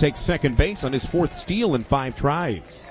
takes second base on his fourth steal in 5 tries.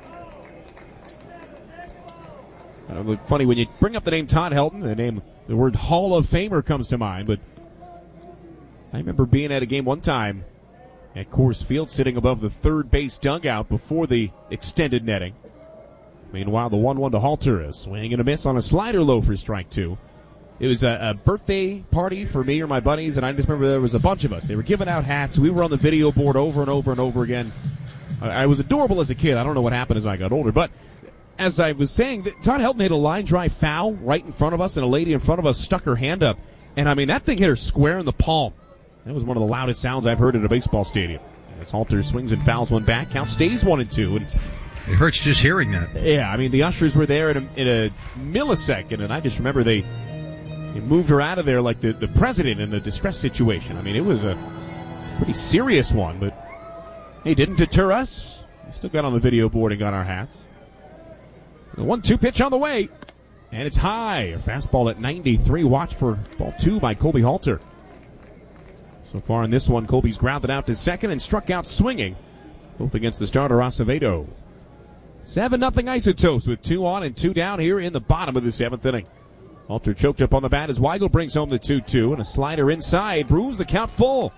Funny, when you bring up the name Todd Helton, the word Hall of Famer comes to mind, but I remember being at a game one time at Coors Field, sitting above the third base dugout before the extended netting. Meanwhile, the 1-1 to Halter, a swing and a miss on a slider low for strike 2. It was a birthday party for me or my buddies, and I just remember there was a bunch of us. They were giving out hats. We were on the video board over and over and over again. I was adorable as a kid. I don't know what happened as I got older, but as I was saying, Todd Helton hit a line drive foul right in front of us, and a lady in front of us stuck her hand up. And, that thing hit her square in the palm. That was one of the loudest sounds I've heard at a baseball stadium. As Halter swings and fouls one back, count stays 1-2. And it hurts just hearing that. Yeah, the ushers were there in a millisecond, and I just remember they moved her out of there like the president in a distress situation. It was a pretty serious one, but hey, didn't deter us. We still got on the video board and got our hats. The 1-2 pitch on the way, and it's high. A fastball at 93. Watch for ball 2 by Colby Halter. So far in this one, Colby's grounded out to second and struck out swinging, both against the starter Acevedo. 7-0 Isotopes with 2 on and 2 down here in the bottom of the 7th inning. Halter choked up on the bat as Weigel brings home the 2-2, and a slider inside moves the count full.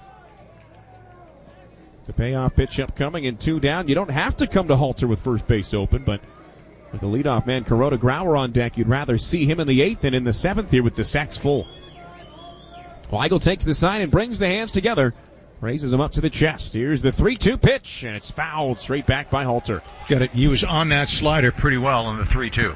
The payoff pitch upcoming and 2 down. You don't have to come to Halter with first base open, but with the leadoff man Kuroda Grauer on deck, you'd rather see him in the 8th than in the 7th here with the sacks full. Weigel takes the sign and brings the hands together, raises him up to the chest. Here's the 3-2 pitch, and it's fouled straight back by Halter. Got it. He was on that slider pretty well on the 3-2.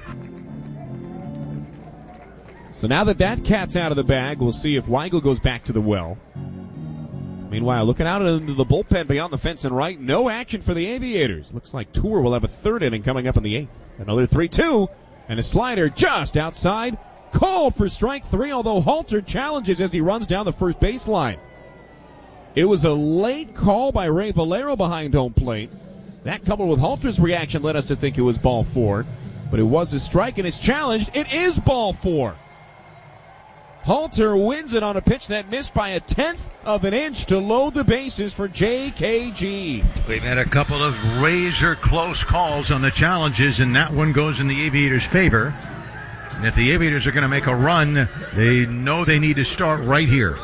So now that cat's out of the bag, we'll see if Weigel goes back to the well. Meanwhile, looking out into the bullpen beyond the fence and right, no action for the Aviators. Looks like Tour will have a 3rd inning coming up in the 8th. Another 3-2, and a slider just outside. Called for strike 3, although Halter challenges as he runs down the first baseline. It was a late call by Ray Valero behind home plate. That coupled with Halter's reaction led us to think it was ball 4. But it was a strike and it's challenged. It is ball 4. Halter wins it on a pitch that missed by 1/10 of an inch to load the bases for JKG. We've had a couple of razor close calls on the challenges, and that one goes in the Aviators' favor. And if the Aviators are going to make a run, they know they need to start right here.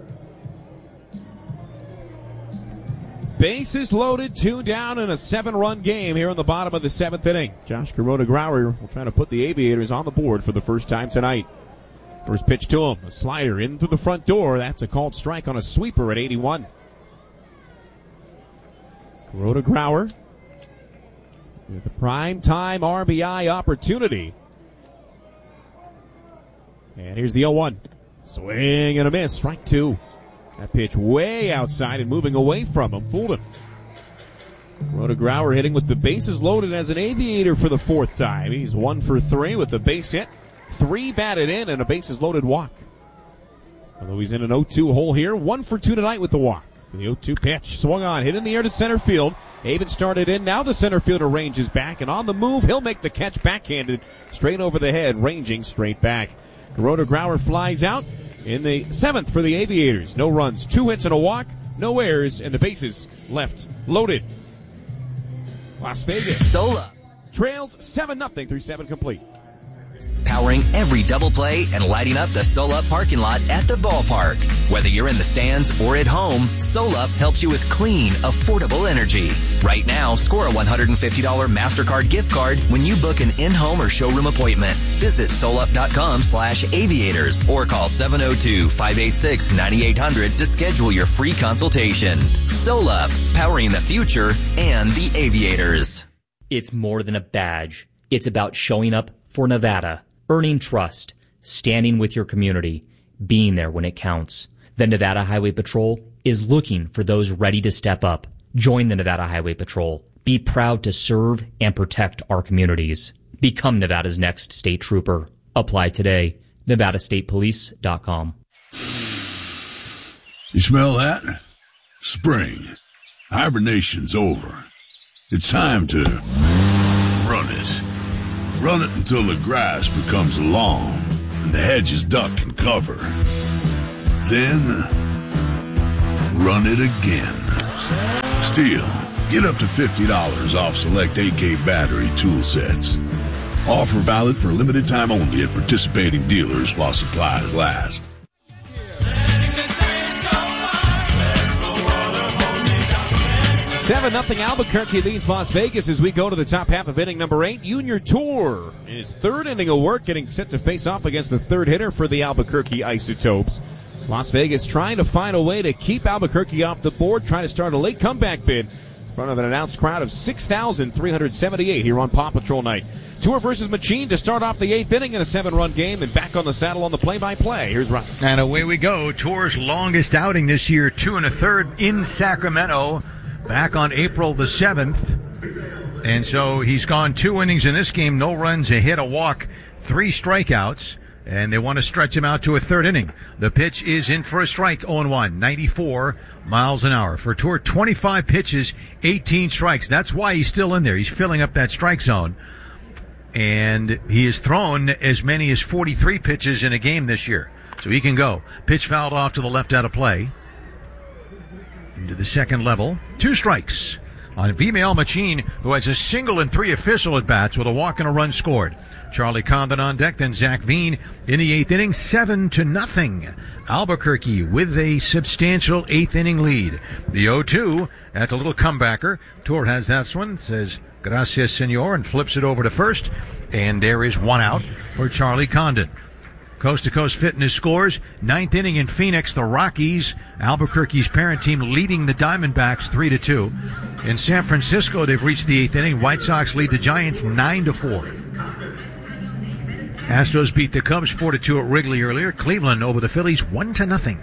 Bases loaded, 2 down in a 7-run game here in the bottom of the 7th inning. Josh Kuroda Grauer will try to put the Aviators on the board for the first time tonight. First pitch to him, a slider in through the front door. That's a called strike on a sweeper at 81. Kuroda Grauer with the prime time RBI opportunity. And here's the 0-1. Swing and a miss, strike 2. That pitch way outside and moving away from him, fooled him. Kuroda Grauer hitting with the bases loaded as an Aviator for the 4th time. He's 1 for 3 with the base hit. 3 batted in and a bases loaded walk. Although he's in an 0-2 hole here, 1 for 2 tonight with the walk. The 0-2 pitch swung on, hit in the air to center field. Avon started in, now the center fielder ranges back, and on the move, he'll make the catch backhanded, straight over the head, ranging straight back. Kuroda Grauer flies out in the 7th for the Aviators. No runs, 2 hits and a walk, no errors, and the bases left loaded. Las Vegas Sola trails 7-0 through 7 complete. Powering every double play and lighting up the Solup parking lot at the ballpark. Whether you're in the stands or at home, Solup helps you with clean, affordable energy. Right now, score a $150 MasterCard gift card when you book an in-home or showroom appointment. Visit Solup.com/aviators or call 702-586-9800 to schedule your free consultation. Solup, powering the future and the Aviators. It's more than a badge. It's about showing up for Nevada, earning trust, standing with your community, being there when it counts. The Nevada Highway Patrol is looking for those ready to step up. Join the Nevada Highway Patrol. Be proud to serve and protect our communities. Become Nevada's next state trooper. Apply today. NevadaStatePolice.com. You smell that? Spring. Hibernation's over. It's time to run it. Run it until the grass becomes long and the hedges duck and cover. Then run it again. STIHL, get up to $50 off select AK battery tool sets. Offer valid for limited time only at participating dealers while supplies last. 7-0 Albuquerque leads Las Vegas as we go to the top half of inning number 8. Junior Tour in his third inning of work, getting set to face off against the third hitter for the Albuquerque Isotopes. Las Vegas trying to find a way to keep Albuquerque off the board, trying to start a late comeback bid in front of an announced crowd of 6,378 here on Paw Patrol night. Tour versus Machine to start off the 8th inning in a 7-run game, and back on the saddle on the play-by-play. Here's Russ. And away we go. Tour's longest outing this year, 2 1/3 in Sacramento, back on April the 7th. And so he's gone 2 innings in this game, no runs, a hit, a walk, 3 strikeouts. And they want to stretch him out to a third inning. The pitch is in for a strike, 0-1, 94 miles an hour. For Tour, 25 pitches, 18 strikes. That's why he's still in there. He's filling up that strike zone. And he has thrown as many as 43 pitches in a game this year. So he can go. Pitch fouled off to the left out of play. Into the second level. 2 strikes on Vimael Machine, who has a single and 3 official at-bats with a walk and a run scored. Charlie Condon on deck, then Zach Veen in the 8th inning, 7-0. Albuquerque with a substantial 8th inning lead. The 0-2 at the little comebacker. Tour has that one, says gracias, senor, and flips it over to first. And there is 1 out for Charlie Condon. Coast to Coast Fitness scores. 9th inning in Phoenix, the Rockies, Albuquerque's parent team, leading the Diamondbacks 3-2. In San Francisco, they've reached the 8th inning. White Sox lead the Giants 9-4. Astros beat the Cubs 4-2 at Wrigley earlier. Cleveland over the Phillies 1-0.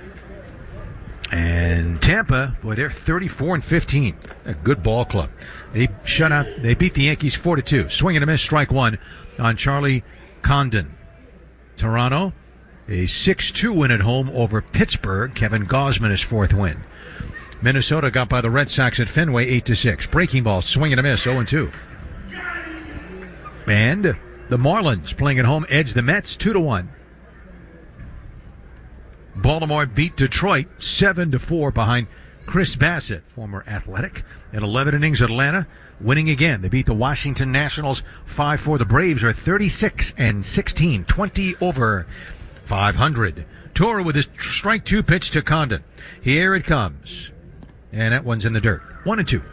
And Tampa, boy, they're 34-15. A good ball club. They beat the Yankees 4-2. Swing and a miss, strike 1 on Charlie Condon. Toronto, a 6-2 win at home over Pittsburgh. Kevin Gausman, his 4th win. Minnesota got by the Red Sox at Fenway 8-6. Breaking ball, swing and a miss, 0-2. And the Marlins, playing at home, edged the Mets 2-1. Baltimore beat Detroit 7-4 behind Chris Bassett, former Athletic. In 11 innings, Atlanta winning again. They beat the Washington Nationals 5-4. The Braves are 36-16, 20 over 500. Tour with his strike 2 pitch to Condon. Here it comes. And that one's in the dirt. 1-2.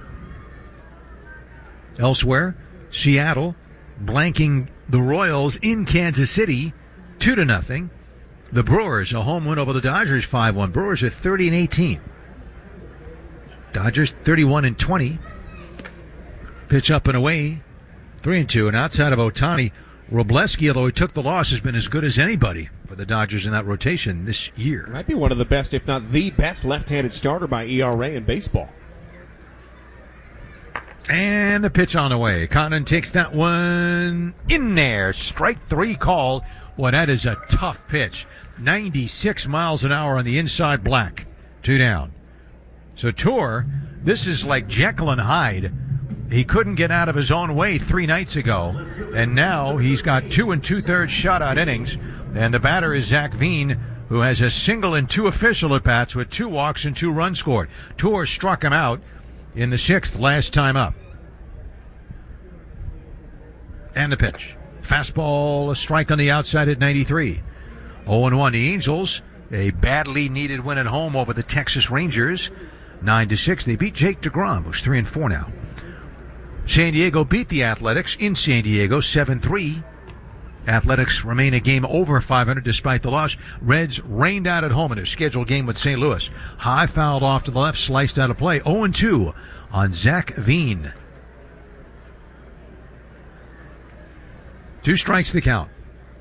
Elsewhere, Seattle blanking the Royals in Kansas City 2-0. The Brewers, a home win over the Dodgers 5-1. Brewers are 30-18. Dodgers 31-20. Pitch up and away, 3-2. And outside of Ohtani, Robleski, although he took the loss, has been as good as anybody for the Dodgers in that rotation this year. Might be one of the best, if not the best, left-handed starter by ERA in baseball. And the pitch on the way. Condon takes that one in there. Strike 3 call. Boy, that is a tough pitch. 96 miles an hour on the inside black. 2 down. So Tour, this is like Jekyll and Hyde. He couldn't get out of his own way 3 nights ago, and now he's got 2 2/3 shutout innings, and the batter is Zach Veen, who has a single and 2 official at-bats with 2 walks and 2 runs scored. Tour struck him out in the 6th last time up. And the pitch. Fastball, a strike on the outside at 93. 0-1. The Angels, a badly needed win at home over the Texas Rangers, 9-6. They beat Jake DeGrom, who's 3-4 now. San Diego beat the Athletics in San Diego 7-3. Athletics remain a game over 500 despite the loss. Reds rained out at home in their scheduled game with St. Louis. High fouled off to the left, sliced out of play. 0-2 on Zach Veen. 2 strikes the count.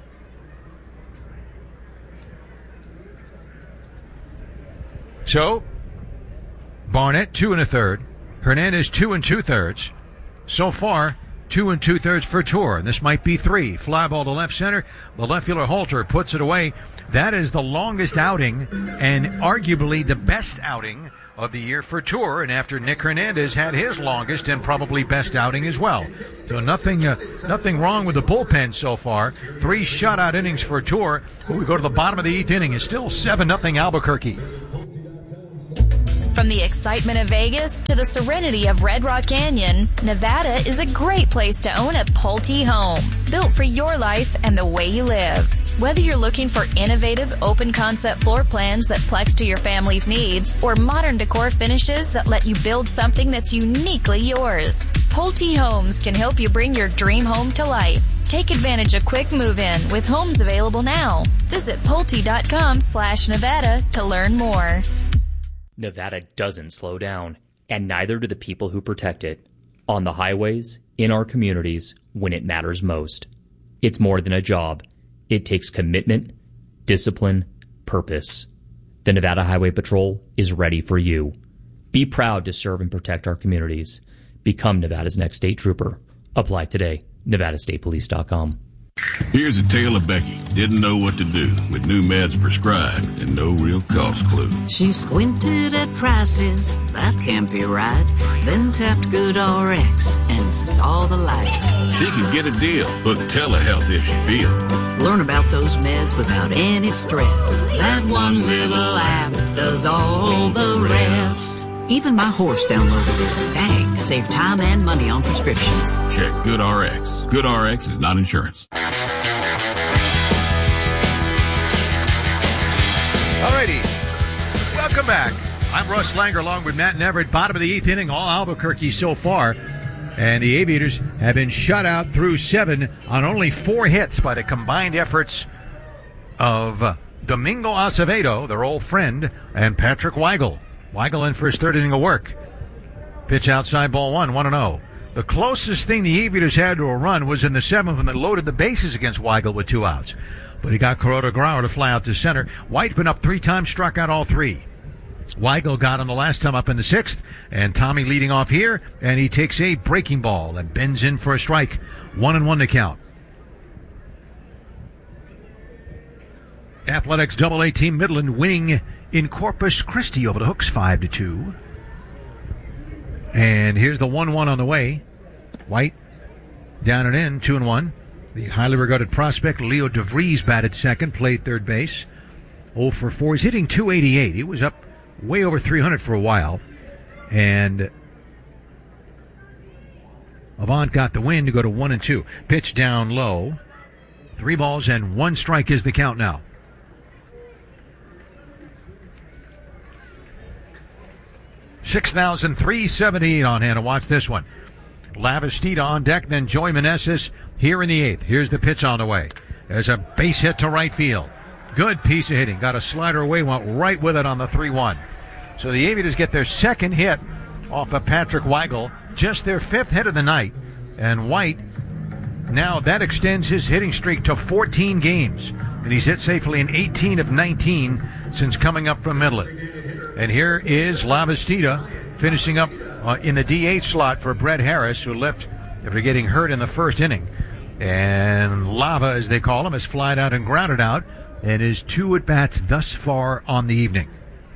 So, Barnett 2 1/3. Hernandez 2 2/3. So far, 2 2/3 for Tour. And this might be 3. Fly ball to left center. The left fielder Halter puts it away. That is the longest outing and arguably the best outing of the year for Tour. And after Nick Hernandez had his longest and probably best outing as well. So nothing wrong with the bullpen so far. 3 shutout innings for Tour. We go to the bottom of the 8th inning. It's still 7-0 Albuquerque. From the excitement of Vegas to the serenity of Red Rock Canyon, Nevada is a great place to own a Pulte home, built for your life and the way you live. Whether you're looking for innovative, open-concept floor plans that flex to your family's needs, or modern decor finishes that let you build something that's uniquely yours, Pulte Homes can help you bring your dream home to life. Take advantage of quick move-in with homes available now. Visit Pulte.com/Nevada to learn more. Nevada doesn't slow down, and neither do the people who protect it. On the highways, in our communities, when it matters most. It's more than a job. It takes commitment, discipline, purpose. The Nevada Highway Patrol is ready for you. Be proud to serve and protect our communities. Become Nevada's next state trooper. Apply today. NevadaStatePolice.com. Here's a tale of Becky. Didn't know what to do with new meds prescribed and no real cost clue. She squinted at prices, that can't be right. Then tapped GoodRx and saw the light. She can get a deal, book telehealth if she feels. Learn about those meds without any stress. That one little app does all the rest. Even my horse downloaded it. Dang, save time and money on prescriptions. Check GoodRx. GoodRx is not insurance. Alrighty, welcome back. I'm Russ Langer along with Matt Neverett. Bottom of the 8th inning, all Albuquerque so far. And the Aviators have been shut out through 7 on only 4 hits by the combined efforts of Domingo Acevedo, their old friend, and Patrick Weigel. Weigel in for his 3rd inning of work. Pitch outside, ball 1, 1-0. The closest thing the Aviators had to a run was in the 7th when they loaded the bases against Weigel with 2 outs. But he got Corota Grauer to fly out to center. White been up 3 times, struck out all 3. Weigel got him the last time up in the 6th, and Tommy leading off here, and he takes a breaking ball and bends in for a strike. 1-1 to count. Athletics AA team Midland winning in Corpus Christi over the Hooks 5-2. And here's the 1-1 on the way. White down and in, 2-1. The highly regarded prospect Leo DeVries batted second, played third base. 0 for 4. He's hitting .288. He was up way over 300 for a while. And Avant got the win to go to 1-2. Pitch down low. 3 balls and 1 strike is the count now. $6,378 on hand to watch this one. Lavastida on deck, then Joey Meneses here in the 8th. Here's the pitch on the way. There's a base hit to right field. Good piece of hitting. Got a slider away, went right with it on the 3-1. So the Aviators get their 2nd hit off of Patrick Weigel, just their 5th hit of the night. And White, now that extends his hitting streak to 14 games. And he's hit safely in 18 of 19 since coming up from Midland. And here is Lavastida finishing up in the DH slot for Brett Harris, who left after getting hurt in the 1st inning. And Lava, as they call him, has flied out and grounded out and is 2 at-bats thus far on the evening.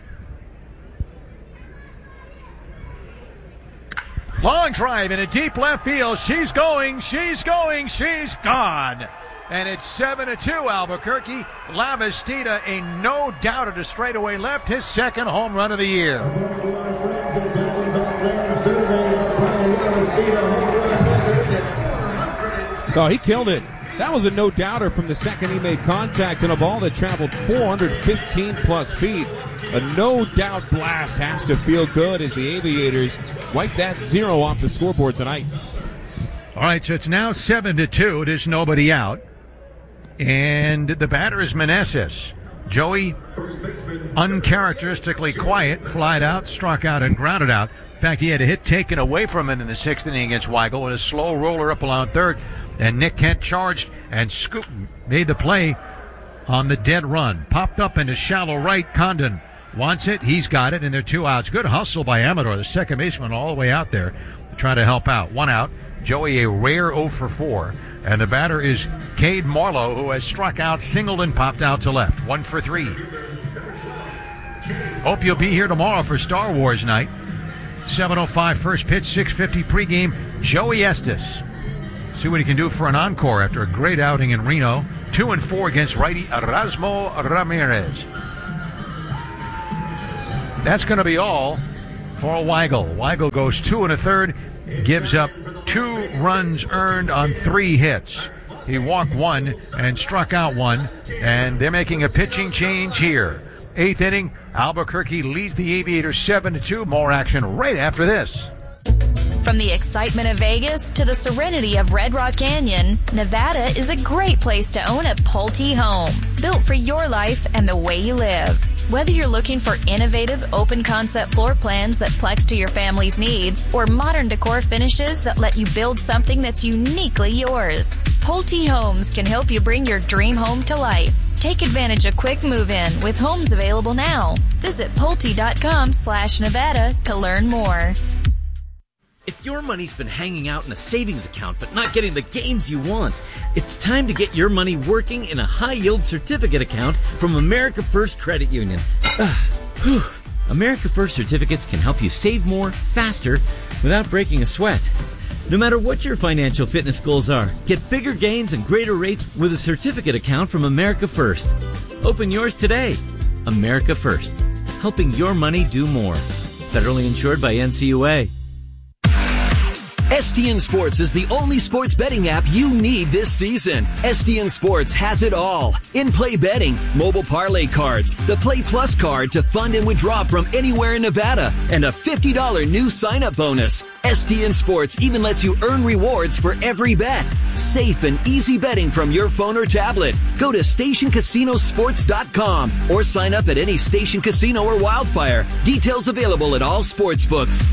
Long drive in a deep left field. She's going, she's gone. And it's 7-2 Albuquerque. Lavastida, a no doubt at a straightaway left, his 2nd home run of the year. Oh, he killed it. That was a no-doubter from the second he made contact on a ball that traveled 415-plus feet. A no-doubt blast has to feel good as the Aviators wipe that 0 off the scoreboard tonight. All right, so it's now 7-2. There's nobody out. And the batter is Meneses. Joey, uncharacteristically quiet, flied out, struck out, and grounded out. In fact, he had a hit taken away from him in the 6th inning against Weigel with a slow roller up along 3rd. And Nick Kent charged and made the play on the dead run. Popped up into shallow right. Condon wants it. He's got it, and they're 2 outs. Good hustle by Amador, the second baseman, all the way out there to try to help out. 1 out. Joey, a rare 0 for 4. And the batter is Cade Marlowe, who has struck out, singled, and popped out to left. 1 for 3. Hope you'll be here tomorrow for Star Wars night. 7:05 first pitch, 6:50 pregame. Joey Estes. See what he can do for an encore after a great outing in Reno. 2-4 against righty Erasmo Ramirez. That's going to be all for Weigel. Weigel goes 2 1/3, gives up 2 runs earned on 3 hits. He walked 1 and struck out 1, and they're making a pitching change here. 8th inning, Albuquerque leads the Aviators 7-2. More action right after this. From the excitement of Vegas to the serenity of Red Rock Canyon, Nevada is a great place to own a Pulte home, built for your life and the way you live. Whether you're looking for innovative, open-concept floor plans that flex to your family's needs, or modern decor finishes that let you build something that's uniquely yours, Pulte Homes can help you bring your dream home to life. Take advantage of quick move-in with homes available now. Visit Pulte.com/Nevada to learn more. If your money's been hanging out in a savings account but not getting the gains you want, it's time to get your money working in a high-yield certificate account from America First Credit Union. America First certificates can help you save more, faster, without breaking a sweat. No matter what your financial fitness goals are, get bigger gains and greater rates with a certificate account from America First. Open yours today. America First, helping your money do more. Federally insured by NCUA. STN Sports is the only sports betting app you need this season. STN Sports has it all. In-play betting, mobile parlay cards, the Play Plus card to fund and withdraw from anywhere in Nevada, and a $50 new sign-up bonus. STN Sports even lets you earn rewards for every bet. Safe and easy betting from your phone or tablet. Go to StationCasinoSports.com or sign up at any Station Casino or Wildfire. Details available at all sports books.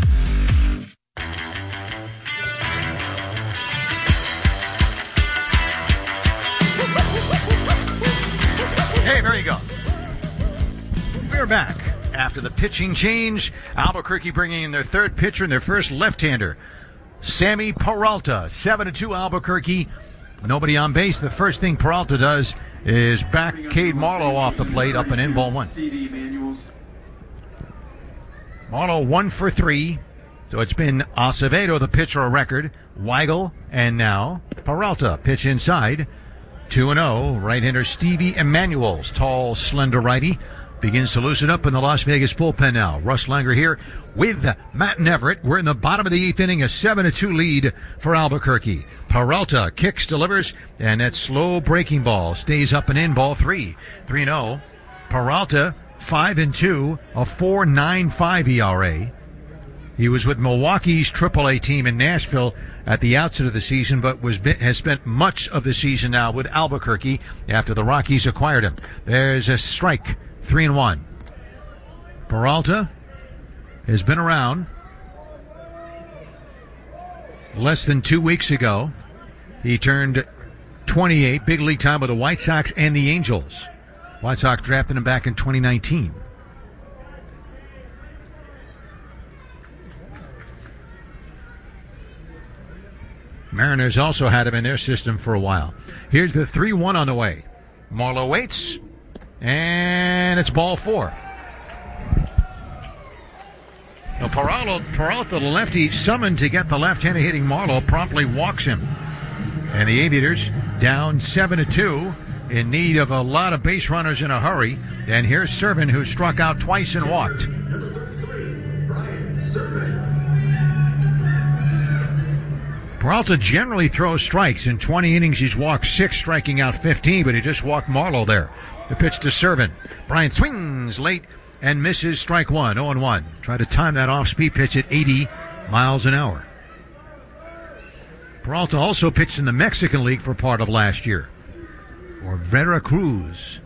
Hey, there you go. We're back after the pitching change. Albuquerque bringing in their third pitcher and their first left-hander, Sammy Peralta. 7-2 Albuquerque. Nobody on base. The first thing Peralta does is back Cade Marlowe off the plate, up and in, ball 1. Marlowe 1 for 3. So it's been Acevedo, the pitcher, a record. Weigel, and now Peralta. Pitch inside. 2-0, right-hander Stevie Emanuels, tall, slender righty, begins to loosen up in the Las Vegas bullpen now. Russ Langer here with Matt Everett. We're in the bottom of the 8th inning, a 7-2 lead for Albuquerque. Peralta kicks, delivers, and that slow breaking ball stays up and in, ball 3. 3-0. Peralta, 5-2, a 4.95 ERA. He was with Milwaukee's AAA team in Nashville at the outset of the season, but has spent much of the season now with Albuquerque after the Rockies acquired him. There's a strike, 3-1. Peralta has been around. Less than 2 weeks ago, he turned 28, big league time with the White Sox and the Angels. White Sox drafted him back in 2019. Mariners also had him in their system for a while. Here's the 3-1 on the way. Marlowe waits, and it's ball 4. Now Peralta, the lefty, summoned to get the left-handed hitting Marlowe, promptly walks him. And the Aviators down 7-2, in need of a lot of base runners in a hurry. And here's Servin, who struck out twice and walked. Peralta generally throws strikes. In 20 innings, he's walked 6, striking out 15, but he just walked Marlowe there. The pitch to Servin. Bryant swings late and misses strike 1, 0-1. Try to time that off-speed pitch at 80 miles an hour. Peralta also pitched in the Mexican League for part of last year, or Veracruz.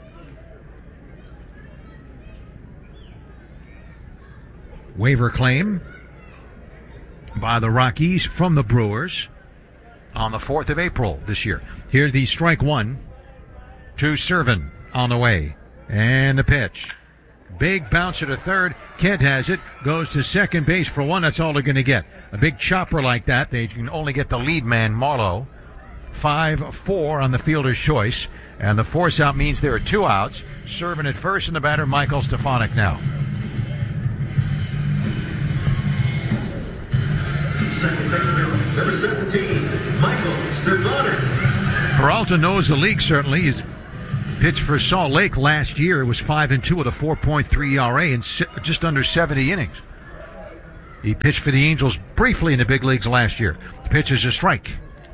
Waiver claim by the Rockies from the Brewers on the 4th of April this year. Here's the strike 1 to Servin on the way. And the pitch. Big bouncer to third. Kent has it. Goes to second base for 1. That's all they're going to get. A big chopper like that, they can only get the lead man, Marlowe. 5-4 on the fielder's choice. And the force out means there are 2 outs. Servin at first and the batter, Michael Stefanik now. Second baseman, number 17, Michael Stefanik. Peralta knows the league, certainly. He's pitched for Salt Lake last year. It was 5-2 with a 4.3 ERA in just under 70 innings. He pitched for the Angels briefly in the big leagues last year. The pitch is a strike.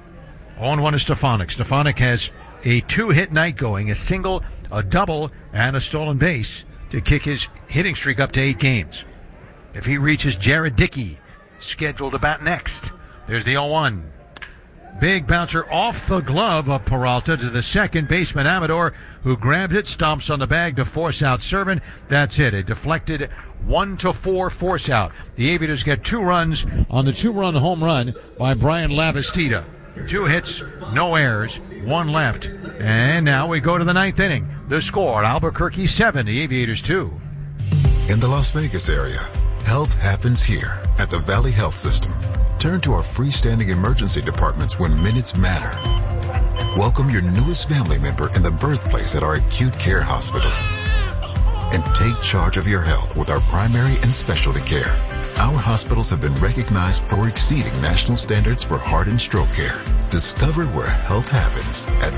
0-1 is Stefanik. Stefanik has a 2-hit night going, a single, a double, and a stolen base to kick his hitting streak up to 8 games. If he reaches Jared Dickey, scheduled to bat next. There's the 0-1. Big bouncer off the glove of Peralta to the second baseman Amador, who grabs it, stomps on the bag to force out Servant. That's it. A deflected 1-4 force out. The Aviators get 2 runs on the 2-run home run by Brian Lavastida. 2 hits, no errors, 1 left. And now we go to the 9th inning. The score, Albuquerque 7, the Aviators 2. In the Las Vegas area, health happens here at the Valley Health System. Turn to our freestanding emergency departments when minutes matter. Welcome your newest family member in the birthplace at our acute care hospitals. And take charge of your health with our primary and specialty care. Our hospitals have been recognized for exceeding national standards for heart and stroke care. Discover where health happens at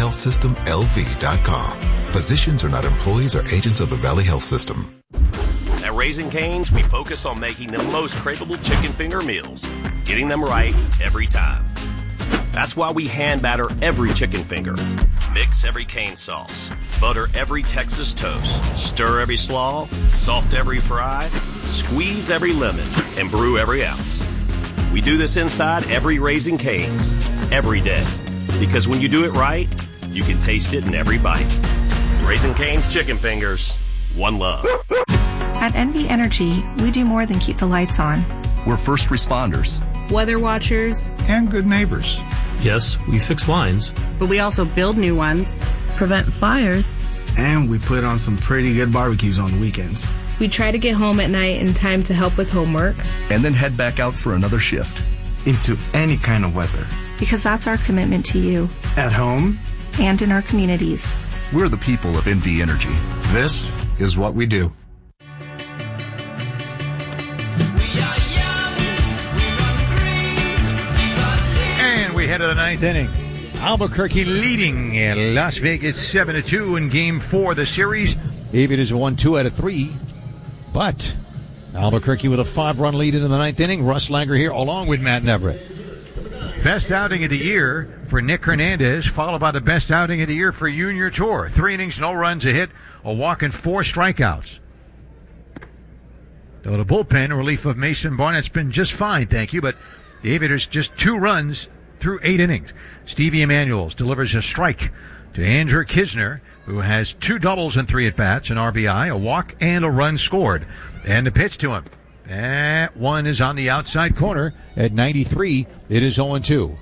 valleyhealthsystemlv.com. Physicians are not employees or agents of the Valley Health System. At Raising Cane's, we focus on making the most craveable chicken finger meals, getting them right every time. That's why we hand batter every chicken finger, mix every cane sauce, butter every Texas toast, stir every slaw, salt every fry, squeeze every lemon, and brew every ounce. We do this inside every Raising Cane's, every day. Because when you do it right, you can taste it in every bite. Raising Cane's chicken fingers, one love. At NV Energy, we do more than keep the lights on. We're first responders, weather watchers, and good neighbors. Yes, we fix lines, but we also build new ones, prevent fires, and we put on some pretty good barbecues on the weekends. We try to get home at night in time to help with homework, and then head back out for another shift. Into any kind of weather. Because that's our commitment to you. At home. And in our communities. We're the people of NV Energy. This is what we do. And we head to the 9th inning. Albuquerque leading Las Vegas 7-2 in Game 4 of the series. Aviators won 2 out of 3. But Albuquerque with a 5-run lead into the 9th inning. Russ Langer here along with Matt Neverett. Best outing of the year for Nick Hernandez, followed by the best outing of the year for Junior Tour. 3 innings, no runs, a hit, a walk, and 4 strikeouts. Though the bullpen relief of Mason Barnett's been just fine, thank you, but the Aviators just 2 runs through 8 innings. Stevie Emanuels delivers a strike to Andrew Kisner, who has 2 doubles and 3 at-bats, an RBI, a walk, and a run scored. And the pitch to him. That one is on the outside corner at 93. It is 0-2.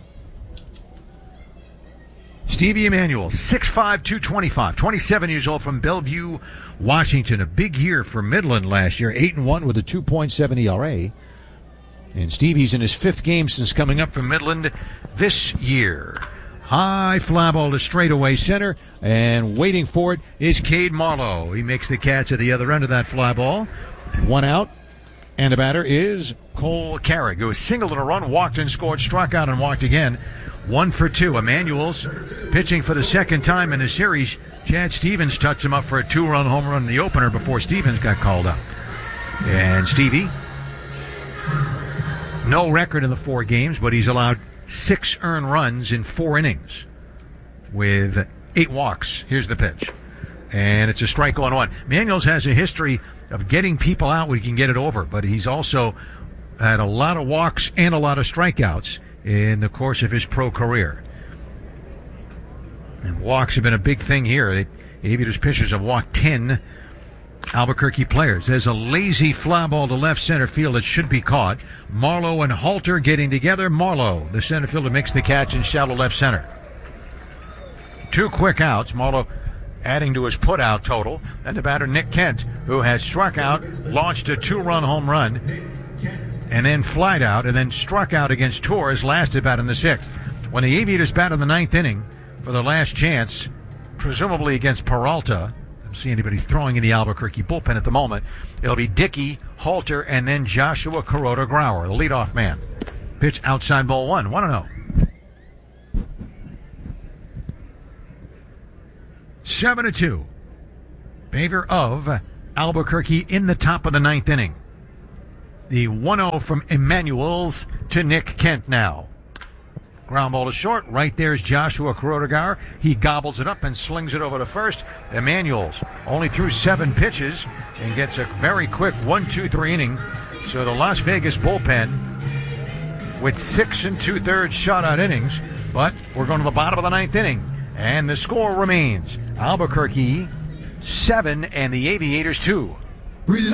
Stevie Emanuel, 6'5", 225, 27 years old from Bellevue, Washington. A big year for Midland last year, 8-1 with a 2.7 ERA. And Stevie's in his 5th game since coming up from Midland this year. High fly ball to straightaway center, and waiting for it is Cade Marlowe. He makes the catch at the other end of that fly ball. 1 out, and the batter is Cole Carrick, who was singled in a run, walked and scored, struck out and walked again. 1 for 2. Emanuel's pitching for the 2nd time in the series. Chad Stevens touched him up for a 2-run home run in the opener before Stevens got called up. And Stevie, no record in the 4 games, but he's allowed 6 earned runs in 4 innings with 8 walks. Here's the pitch. And it's a strike on 1. Emanuel's has a history of getting people out when he can get it over, but he's also had a lot of walks and a lot of strikeouts in the course of his pro career. And walks have been a big thing here. The Aviators pitchers have walked 10 Albuquerque players. There's a lazy fly ball to left center field that should be caught. Marlowe and Halter getting together. Marlowe, the center fielder, makes the catch in shallow left center. 2 quick outs. Marlowe adding to his put-out total. And the batter, Nick Kent, who has struck out, launched a 2-run home run, and then flied out, and then struck out against Torres last at bat in the 6th. When the Aviators bat in the 9th inning for their last chance, presumably against Peralta, I don't see anybody throwing in the Albuquerque bullpen at the moment, it'll be Dickey, Halter, and then Joshua Kuroda-Grauer, the leadoff man. Pitch outside ball 1, 1-0. 7-2. Favor of Albuquerque in the top of the 9th inning. The 1-0 from Emmanuels to Nick Kent now. Ground ball to short. Right there's Joshua Kurodegar. He gobbles it up and slings it over to first. Emmanuels only threw 7 pitches and gets a very quick 1-2-3 inning. So the Las Vegas bullpen with 6 2/3 shutout innings. But we're going to the bottom of the 9th inning. And the score remains Albuquerque 7 and the Aviators 2.